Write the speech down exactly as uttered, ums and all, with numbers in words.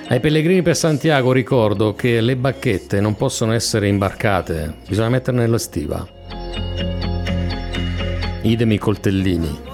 Ai pellegrini per Santiago ricordo che le bacchette non possono essere imbarcate, bisogna metterle nella stiva. Idem i coltellini.